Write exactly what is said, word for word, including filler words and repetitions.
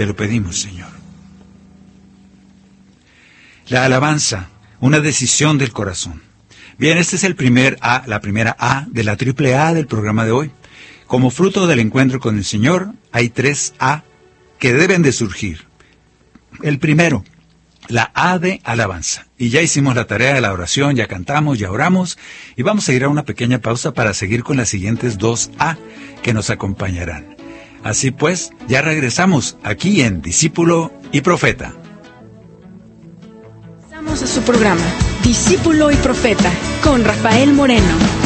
Te lo pedimos, Señor. La alabanza, una decisión del corazón. Bien, este es el primer A, la primera A de la triple A del programa de hoy. Como fruto del encuentro con el Señor, hay tres A que deben de surgir. El primero, la A de alabanza. Y ya hicimos la tarea de la oración, ya cantamos, ya oramos, y vamos a ir a una pequeña pausa para seguir con las siguientes dos A que nos acompañarán. Así pues, ya regresamos aquí en Discípulo y Profeta. Vamos a su programa, Discípulo y Profeta, con Rafael Moreno.